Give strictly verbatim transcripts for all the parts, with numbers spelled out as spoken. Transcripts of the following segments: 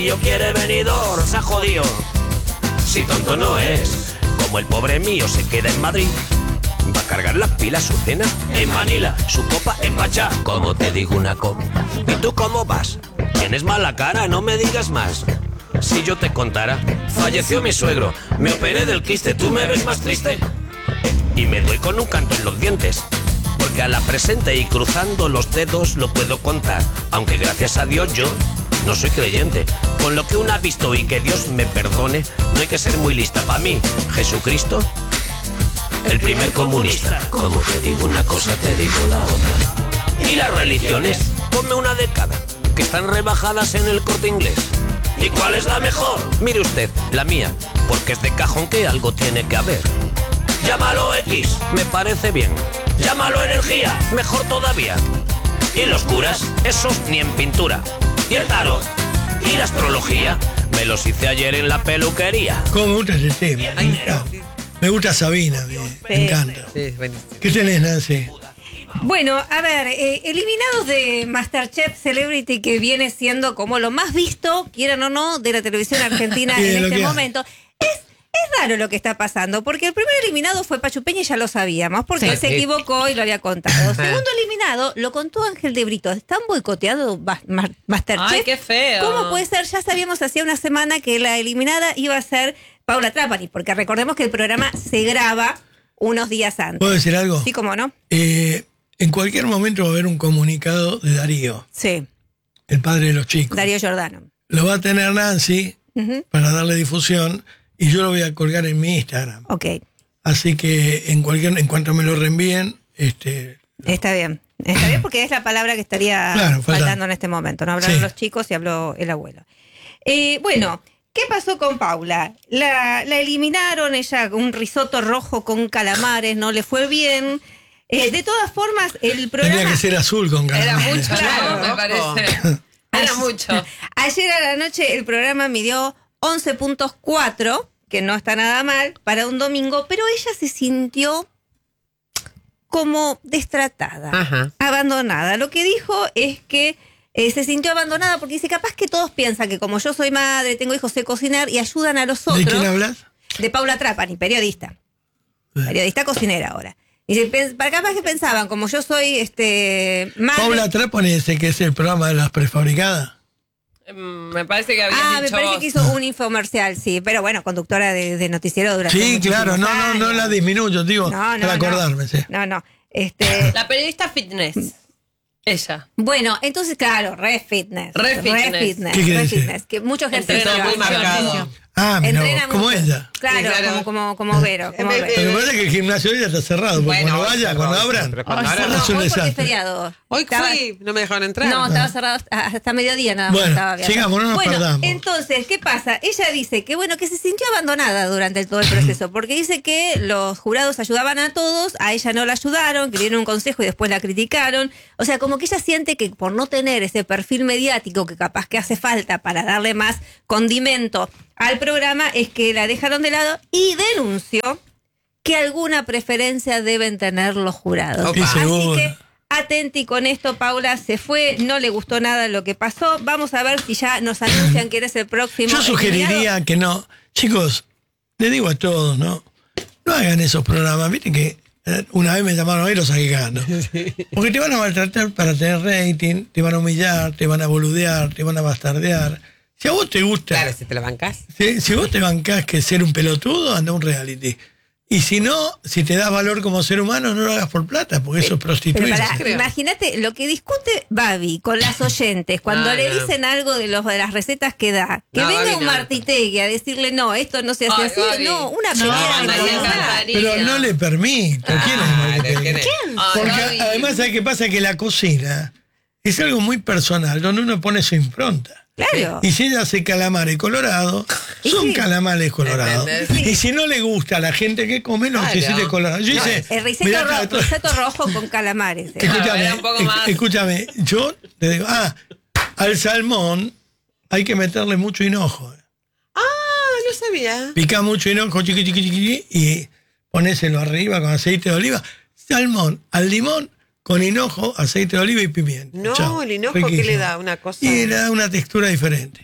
chiquillo quiere venidor, se ha jodido. Si tonto no es, como el pobre mío se queda en Madrid, va a cargar las pilas, su cena en Manila, su copa en Pachá. Como te digo una copa, ¿y tú cómo vas? Tienes mala cara, no me digas más. Si yo te contara, falleció mi suegro, me operé del quiste, ¿tú me ves más triste? Y me doy con un canto en los dientes, porque a la presente y cruzando los dedos lo puedo contar, aunque gracias a Dios yo no soy creyente. Con lo que uno ha visto y que Dios me perdone, no hay que ser muy lista. Para mí, Jesucristo, el primer comunista. Como te digo una cosa, te digo la otra. Y las religiones, ponme una de cada, que están rebajadas en el Corte Inglés. ¿Y cuál es la mejor? Mire usted, la mía, porque es de cajón que algo tiene que haber. Llámalo X, me parece bien. Llámalo energía, mejor todavía. Y los curas, esos ni en pintura. Y el tarot y la astrología, me los hice ayer en la peluquería. ¿Cómo me gusta ese tema? Me gusta, me gusta Sabina, me, me encanta. Sí, buenísimo. ¿Qué tenés, Nancy? Bueno, a ver, eh, eliminados de MasterChef Celebrity, que viene siendo como lo más visto, quieran o no, de la televisión argentina Sí, en lo este que hay. momento. Es, es raro lo que está pasando, porque el primer eliminado fue Pachu Peña y ya lo sabíamos, porque Sí. él se equivocó y lo había contado. Segundo eliminado, lo contó Ángel de Brito. ¿Están boicoteando Bas- Ma- MasterChef? Ay, qué feo. ¿Cómo puede ser? Ya sabíamos hacía una semana que la eliminada iba a ser Paula Trapani, porque recordemos que el programa se graba unos días antes. ¿Puedo decir algo? Sí, cómo no. Eh, en cualquier momento va a haber un comunicado de Darío, Sí, el padre de los chicos. Darío Giordano. Lo va a tener Nancy Ujú. para darle difusión y yo lo voy a colgar en mi Instagram. Ok, Así que en cualquier, en cuanto me lo reenvíen, este, está bien. Está bien porque es la palabra que estaría Claro, falta. faltando en este momento. No hablaron Sí. los chicos y habló el abuelo. Eh, bueno, ¿qué pasó con Paula? La, la eliminaron, ella un risotto rojo con calamares, no le fue bien. Eh, de todas formas, el programa... tenía que ser azul con Era calamares. mucho, Claro, ¿no? Me parece. Era mucho. Ayer a la noche el programa midió once punto cuatro, que no está nada mal, para un domingo, pero ella se sintió como destratada, Ajá. abandonada. Lo que dijo es que eh, se sintió abandonada porque dice, capaz que todos piensan que como yo soy madre, tengo hijos, sé cocinar y ayudan a los ¿De otros. quién hablas? De Paula Trapani, periodista. Periodista cocinera ahora. Dice, "Pens- para capaz que pensaban, como yo soy este madre". Paula Trapani, ese que es el programa de las prefabricadas. Mm, Me parece que habías Ah, me dicho parece vos. que hizo un infomercial, sí, pero bueno, conductora de, de noticiero durante Sí, muchísimos claro, no, no, no años. la disminuyo, digo, No, no, para no. acordarme, sí. No, no. Este, La periodista fitness. Ella. bueno, entonces, claro, re fitness. Re fitness. fitness. ¿Qué quiere re decir? fitness, que mucho ejercicio. Entrena muy mucho marcado. ejercicio. Ah, mira, Entrena vos, como mucho. ella. Claro, Sí, claro. como, como, como Vero, como Eh, Vero. Pero me parece que el gimnasio hoy ya está cerrado, porque Bueno, cuando vaya, cerrado, cuando siempre, abran, pero cuando Ay, abran- no, es un hoy porque es desastre. feriado. Hoy Estaba- fui, no me dejaron entrar. No, estaba cerrado hasta, hasta mediodía nada más. Bueno, estaba abierto. sigamos, no nos bueno, perdamos. entonces, ¿qué pasa? Ella dice que bueno, que se sintió abandonada durante el- todo el proceso, porque dice que los jurados ayudaban a todos, a ella no la ayudaron, que le dieron un consejo y después la criticaron. O sea, como que ella siente que por no tener ese perfil mediático que capaz que hace falta para darle más condimento al programa, es que la dejaron de lado y denunció que alguna preferencia deben tener los jurados. Opa. Sí, Así seguro. que atenti con esto, Paula se fue, no le gustó nada lo que pasó. Vamos a ver si ya nos anuncian quién es el próximo. yo sugeriría eliminado. que no. Chicos, le digo a todos, ¿no? No hagan esos programas, viste que eh, una vez me llamaron a ir los saqué cagando. Porque te van a maltratar para tener rating, te van a humillar, te van a boludear, te van a bastardear. Si a vos te gusta, Claro, si te la bancás. si, si vos te bancás que ser un pelotudo, anda a un reality. Y si no, si te das valor como ser humano, no lo hagas por plata, porque eso es Pero prostituirse. pará, creo. imagínate lo que discute Babi con las oyentes cuando No, le no. dicen algo de los de las recetas que da. Que No, venga Babi, un no. Martitegui a decirle, no, esto no se hace Ay, así. Babi. No, una No, pelea de María cosas. Cantaría. Pero no le permito. ¿Quién es Ah, Martín? ¿quién es? Ay, Porque Babi. además, ¿sabes qué pasa? Que la cocina es algo muy personal, donde uno pone su impronta. Claro. Y si ella hace calamares colorados, son Sí. calamares colorados. ¿Entendés? Y si no le gusta a la gente que come, los Claro. quesitos colorados. Yo No, hice, El risotto, mirá, ro- esto- risotto rojo con calamares. eh. escúchame, Era un poco esc- más. escúchame, yo le digo, ah, al salmón hay que meterle mucho hinojo. Ah, no sabía. Pica mucho hinojo, chiqui, chiqui, chiqui, y ponéselo arriba con aceite de oliva. Salmón al limón con hinojo, aceite de oliva y pimienta. No, Chao. el hinojo, ¿qué Riquísimo. le da? Una cosa. Y le da una textura diferente.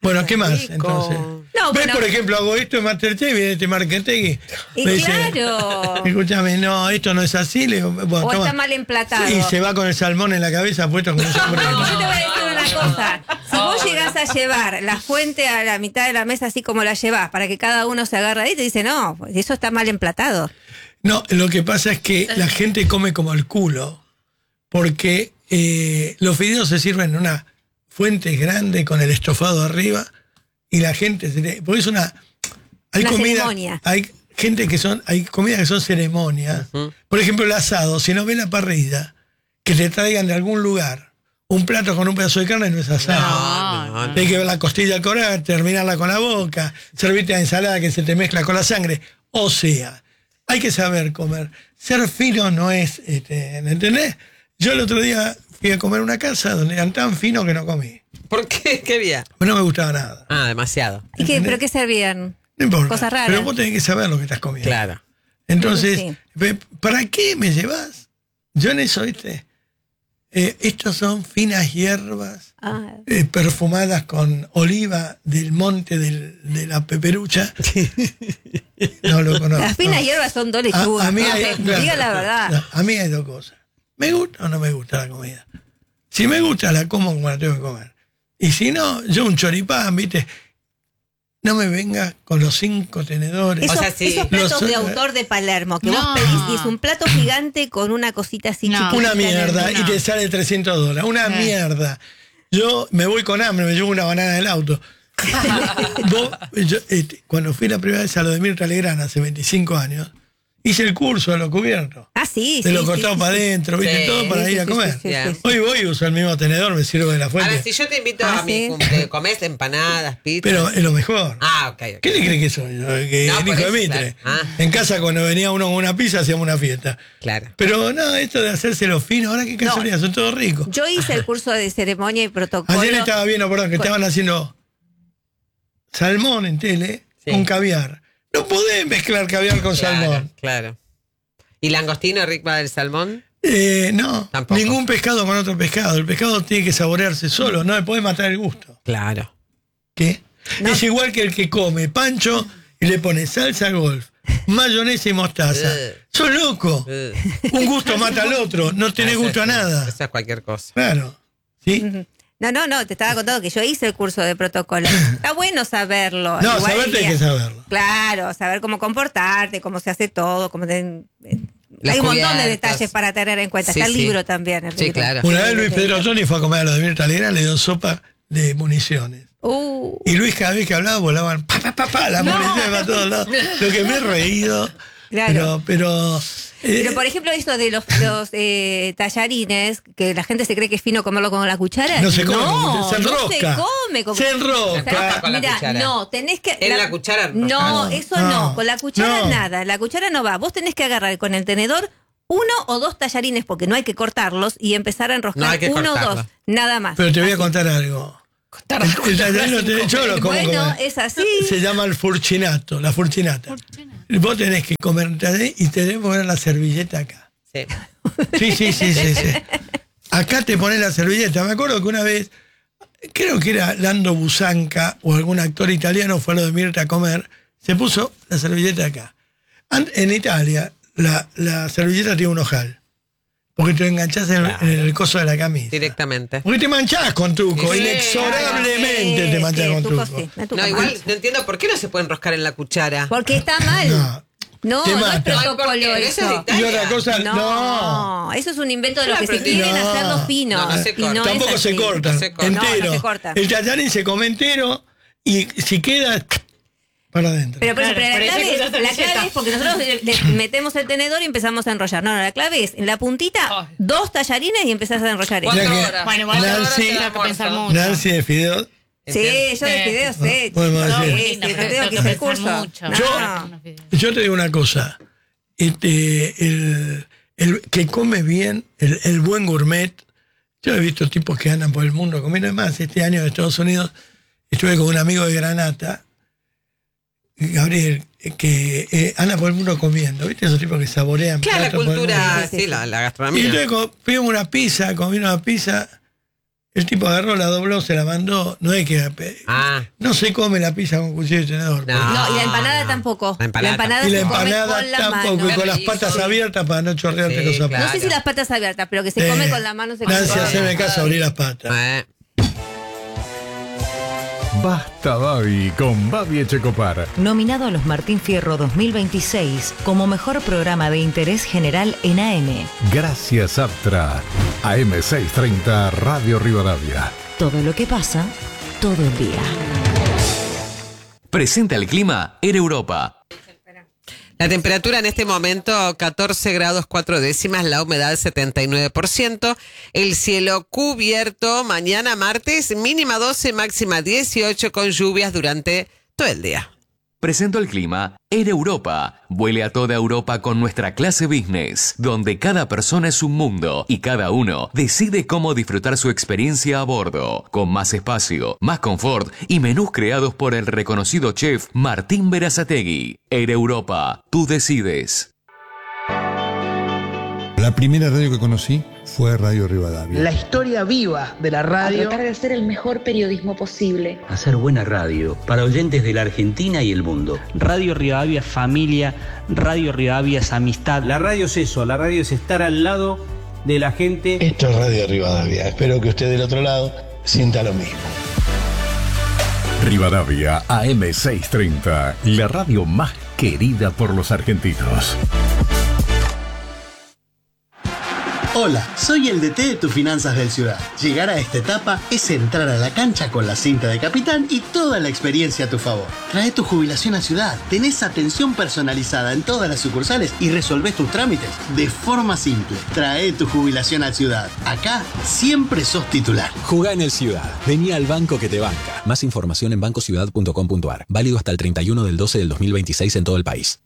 Bueno, ¿qué más rico. entonces? No, ¿Ves, bueno. por ejemplo, hago esto en Masterchef y viene este Marquetegui? Y me dice, claro. escúchame, no, esto no es así. Le digo, bueno, O toma. está mal emplatado. Y se va con el salmón en la cabeza puesto como un sombrero. No, yo te voy a decir una cosa. Si vos llegás a llevar la fuente a la mitad de la mesa así como la llevás, para que cada uno se agarre ahí, te dice, no, pues eso está mal emplatado. No, lo que pasa es que la gente come como el culo, porque eh, los fideos se sirven en una fuente grande con el estofado arriba y la gente, se le- porque es una... Hay Una comida, ceremonia. hay gente que son, hay comidas que son ceremonias. Ujú. Por ejemplo, el asado, si no ves la parrilla, que te traigan de algún lugar un plato con un pedazo de carne no es asado. No, no, no. Hay que ver la costilla al coral, terminarla con la boca, servirte la ensalada que se te mezcla con la sangre. O sea, hay que saber comer. Ser fino no es, este, ¿me entendés? Yo el otro día fui a comer a una casa donde eran tan finos que no comí. ¿Por qué? ¿Qué había? Pues no me gustaba nada. Ah, demasiado. ¿Y qué, ¿Pero qué servían? No importa. Cosas raras. Pero vos tenés que saber lo que estás comiendo. Claro. Entonces, Sí. pe- ¿para qué me llevas? Yo en eso, ¿viste? Eh, estos son finas hierbas Ah, eh, perfumadas con oliva del monte del- de la peperucha. No lo conozco. las finas no. hierbas son dos A, lechugas. a mí no hay, sé, claro, diga la verdad. no, a mí hay dos cosas. ¿Me gusta o no me gusta la comida? Si me gusta, la como como la tengo que comer. Y si no, yo un choripán, ¿viste? No me venga con los cinco tenedores. Esos, O sea, sí. esos platos Los- de autor de Palermo que No. vos pedís y es un plato gigante con una cosita así No. chiquitita. Una en el mierda, medio. y te sale trescientos dólares. Una Eh. mierda. Yo me voy con hambre, me llevo una banana del auto. Vos, yo, este, cuando fui la primera vez a lo de Mirta Legrand hace veinticinco años, hice el curso de lo cubierto. Ah, sí, De sí, lo sí, cortado sí, para sí. adentro, ¿viste? Sí, todo para sí, ir a sí, comer. sí, sí, Ya. sí. Hoy voy y uso el mismo tenedor, me sirvo de la fuente. Ahora, si yo te invito Ah, a mi sí. cumple, ¿comés empanadas, pizza? Pero es lo mejor. Ah, ok, ok. ¿Qué le crees que soy? yo? Que No, el por hijo de eso, Mitre. claro. Ah. En casa, cuando venía uno con una pizza, hacíamos una fiesta. Claro. Pero no, esto de hacérselo fino, ahora qué casualidad, son todos ricos. Yo hice el curso de ceremonia y protocolo. Ayer estaba viendo, perdón, que Con- estaban haciendo salmón en tele Sí. con caviar. No podés mezclar caviar con Claro, salmón. claro. ¿Y langostino rico del salmón? Eh, no, Tampoco. ningún pescado con otro pescado. El pescado tiene que saborearse solo, no le podés matar el gusto. Claro. ¿Qué? Es igual que el que come pancho y le pone salsa golf, mayonesa y mostaza. Eh. ¡Sos loco! Eh. Un gusto mata al otro, no tenés Eso gusto a es- nada. Eso es cualquier cosa. Claro. ¿Sí? No, no, no, te estaba contando que yo hice el curso de protocolo. Está bueno saberlo. No, Igual saber día. hay que saberlo. Claro, saber cómo comportarte, cómo se hace todo, cómo te- eh, Las hay un montón de cubiertas. detalles para tener en cuenta. Sí, Está el sí. libro también. el Sí, libro. claro. Una vez Luis Pedro Toni fue a comer a lo de Mirta Legrand, le dio sopa de municiones. Uh, Y Luis cada vez que hablaba volaban pa, pa, pa, pa, las municiones para todos lados. Lo que me he reído. Claro. Pero, pero, eh, Pero por ejemplo esto de los, los eh, tallarines, que la gente se cree que es fino comerlo con la cuchara. No se come no, con cuchara, se no enrosca. se come con Se enrosca. Se enrosca con la Mirá, cuchara. no, tenés que... En la cuchara No, enroscada. eso No, no, con la cuchara no. nada, la cuchara no va. Vos tenés que agarrar con el tenedor uno o dos tallarines, porque no hay que cortarlos, y empezar a enroscar No hay que uno o cortarlos. dos, nada más. pero te voy a contar algo. El, el tallarín no te- yo lo como Bueno, como- es así. Se llama el furchinato, la furchinata. Vos tenés que comer el tallarín y tenés que poner la servilleta acá. Sí. Sí, sí, sí, sí, sí. Acá te pones la servilleta. Me acuerdo que una vez, creo que era Lando Busanca o algún actor italiano fue a lo de Mirta a comer, se puso la servilleta acá. An- En Italia, la, la servilleta tiene un ojal. Porque te enganchás en, Claro. en el coso de la camisa. Directamente. Porque te manchás con truco, Sí, inexorablemente Sí, te manchás sí, con tuco truco. sí, me tuco No, mal. igual no entiendo por qué no se puede enroscar en la cuchara. Porque está mal. No. No, Te no, es mata. protocolo Ay, ¿por qué? eso. Eso es de Y otra cosa, no. No, eso es un invento de Yo los lo que se aprendí. quieren No. hacerlo fino. No, no se y corta. no es Tampoco se así. corta, No se corta. entero. No, no se corta. El tallarín se come entero y si queda para adentro. Pero, por Claro, ejemplo, por la eso clave, hay que es, usar la servilleta. clave es porque nosotros le, le metemos el tenedor y empezamos a enrollar. No, no, la clave es en la puntita, Ay. dos tallarines y empezás a enrollar eso. Mira Cuatro que horas. Bueno, igual Nancy- ahora tengo que pensar mucho. Nancy de Fideos. Sí, yo de Sí. fideos sé. Podemos No, decir. sí, sí, Lindo, yo pero tengo tengo que que hacer el pensar curso. mucho. No. Yo- Yo te digo una cosa. Este, el, el que come bien, el, el buen gourmet. Yo he visto tipos que andan por el mundo comiendo. Además, este año en Estados Unidos estuve con un amigo de Granata, Gabriel, que eh, anda por el mundo comiendo. ¿Viste esos tipos que saborean? Claro, la platos por el mundo? cultura, Sí, sí, sí, sí. la, la Y gastronomía. entonces co- pedimos una pizza, comimos una pizza. El tipo agarró, la dobló, se la mandó. No es que. Ah. No se come la pizza con cuchillo y tenedor. No. No, y la empanada tampoco. La empanada y se la come empanada con la tampoco, mano. y con las patas abiertas para no chorrearte Sí, los zapatos. claro. No sé si las patas abiertas, pero que se come Eh, con la mano. Se come Nancy, con la haceme mano. caso, abrí las patas. Eh. Basta Babi con Babi Echecopar. Nominado a los Martín Fierro dos mil veintiséis como mejor programa de interés general en A M. Gracias Aptra. A M seiscientos treinta Radio Rivadavia. Todo lo que pasa, todo el día. Presenta el clima en Europa. La temperatura en este momento catorce grados cuatro décimas, la humedad setenta y nueve por ciento, el cielo cubierto, mañana martes mínima doce, máxima dieciocho con lluvias durante todo el día. Presento el clima en Europa. Vuele a toda Europa con nuestra clase business, donde cada persona es un mundo y cada uno decide cómo disfrutar su experiencia a bordo, con más espacio, más confort y menús creados por el reconocido chef Martín Berazategui. Air Europa, tú decides. La primera radio que conocí fue Radio Rivadavia. La historia viva de la radio. A tratar de hacer el mejor periodismo posible. Hacer buena radio para oyentes de la Argentina y el mundo. Radio Rivadavia es familia, Radio Rivadavia es amistad. La radio es eso, la radio es estar al lado de la gente. Esto es Radio Rivadavia. Espero que usted del otro lado sienta lo mismo. Rivadavia A M seiscientos treinta, la radio más querida por los argentinos. Hola, soy el D T de tus finanzas del Ciudad. Llegar a esta etapa es entrar a la cancha con la cinta de capitán y toda la experiencia a tu favor. Trae tu jubilación a Ciudad, tenés atención personalizada en todas las sucursales y resolvés tus trámites de forma simple. Trae tu jubilación a Ciudad. Acá siempre sos titular. Jugá en el Ciudad. Vení al banco que te banca. Más información en banco ciudad punto com punto a r. Válido hasta el treinta y uno del doce del dos mil veintiséis en todo el país.